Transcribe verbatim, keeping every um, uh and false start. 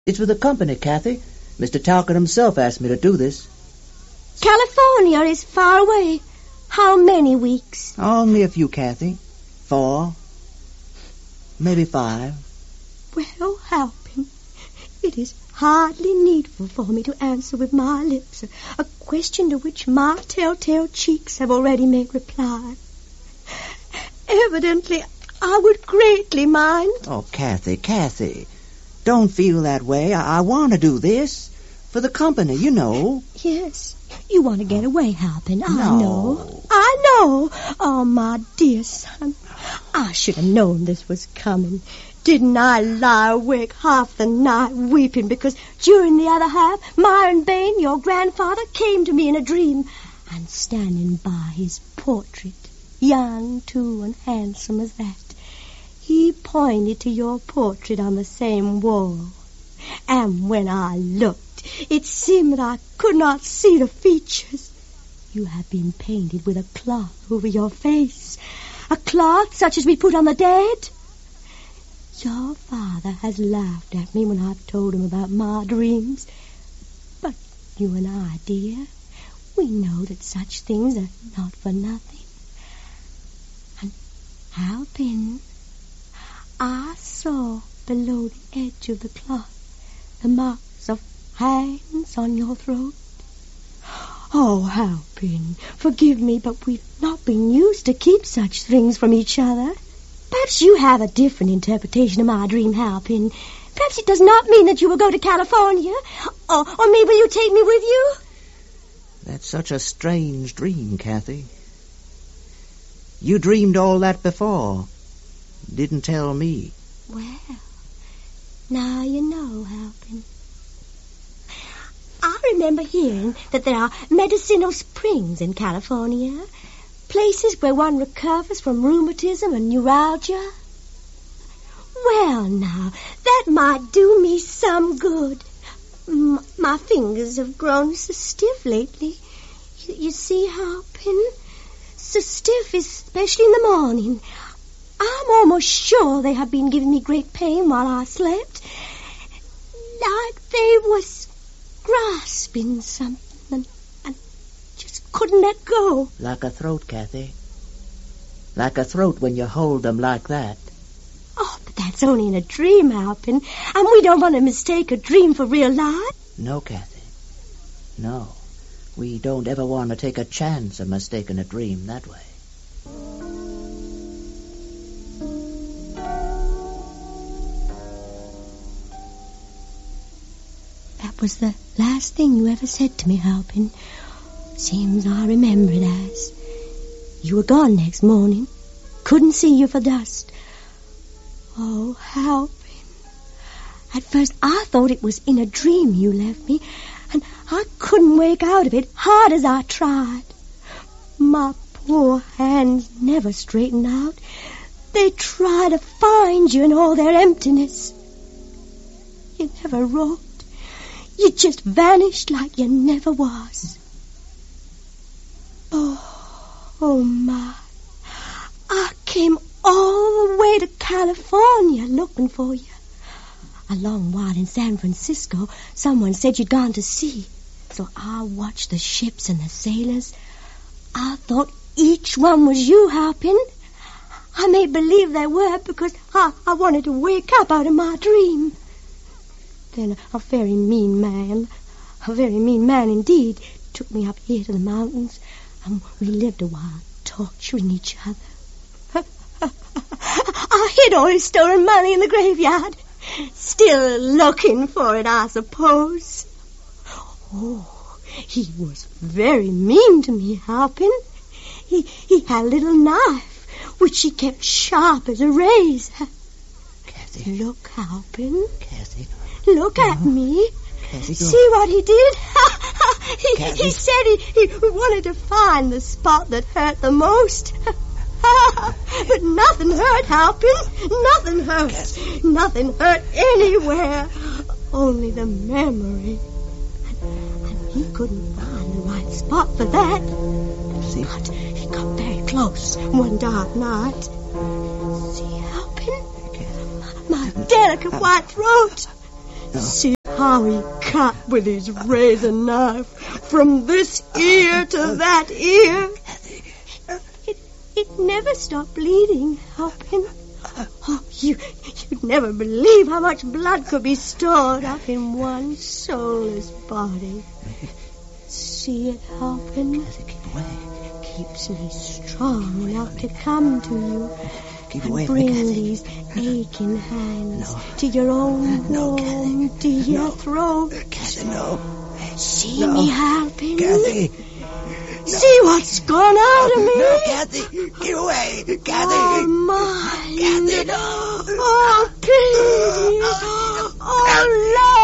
It's for the company, Kathy. Mister Talcott himself asked me to do this. California is far away. How many weeks? Only a few, Kathy. Four. Maybe five. Well, Halpin, it is hardly needful for me to answer with my lips a, a question to which my telltale cheeks have already made reply. Evidently, I would greatly mind. Oh, Kathy, Kathy, don't feel that way. I, I want to do this. For the company, you know. Yes, you want to get away, Halpin. I No. know. I know. Oh, my dear son, I should have known this was coming. Didn't I lie awake half the night weeping because during the other half, Myron Bain, your grandfather, came to me in a dream, and standing by his portrait, young, too, and handsome as that, he pointed to your portrait on the same wall. And when I looked, it seemed that I could not see the features. You have been painted with a cloth over your face, a cloth such as we put on the dead. Your father has laughed at me when I've told him about my dreams. But you and I, dear, we know that such things are not for nothing. And Halpin, I saw below the edge of the cloth the marks of hands on your throat. Oh, Halpin, forgive me, but we've not been used to keep such things from each other. Perhaps you have a different interpretation of my dream, Halpin. Perhaps it does not mean that you will go to California. Or, or maybe you take me with you? That's such a strange dream, Kathy. You dreamed all that before. Didn't tell me. Well, now you know, Halpin. I remember hearing that there are medicinal springs in California, places where one recovers from rheumatism and neuralgia. Well, now, that might do me some good. M- my fingers have grown so stiff lately. You, you see, Halpin? So stiff, especially in the morning. I'm almost sure they have been giving me great pain while I slept. Like they was grasping something and, and just couldn't let go. Like a throat, Kathy. Like a throat when you hold them like that. Oh, but that's only in a dream, Halpin. And we don't want to mistake a dream for real life. No, Kathy. No. We don't ever want to take a chance of mistaking a dream that way. That was the last thing you ever said to me, Halpin. Seems I remember it as. You were gone next morning. Couldn't see you for dust. Oh, Halpin. At first I thought it was in a dream you left me, and I couldn't wake out of it, hard as I tried. My poor hands never straightened out. They tried to find you in all their emptiness. You never wrote. You just vanished like you never was. Oh, oh my. I came all the way to California looking for you. A long while in San Francisco, someone said you'd gone to sea. So I watched the ships and the sailors. I thought each one was you, Halpin. I made believe they were because I, I wanted to wake up out of my dream. Then a very mean man, a very mean man indeed, took me up here to the mountains, and we lived a while torturing each other. I hid all his stolen money in the graveyard. Still looking for it, I suppose. Oh, he was very mean to me, Halpin. He, he had a little knife, which he kept sharp as a razor. Kathy. Look, Halpin. Kathy. Look at me. Kathy, see what he did? he, Kathy. he said he, he wanted to find the spot that hurt the most. But nothing hurt, Halpin. Nothing hurt. Kathy. Nothing hurt anywhere. Only the memory. And, and he couldn't find the right spot for that. See? But he got very close one dark night. See, Halpin? My, my delicate white throat. No. See how he cut with his razor knife from this ear to that ear. It, it never stopped bleeding, Halpin. Oh, you, you'd never believe how much blood could be stored up in one soulless body. See it, Halpin? Keep away. Keeps me strong enough to come to you Keep and away, bring Kathy. these aching hands No. to your own No, warm, Kathy. dear No. throat. Kathy, no. See No. me, Halpin? Kathy. See what's gone out of me? No, Kathy. Keep away. Kathy. Oh, mine. Kathy, no. Oh, please. Oh, love.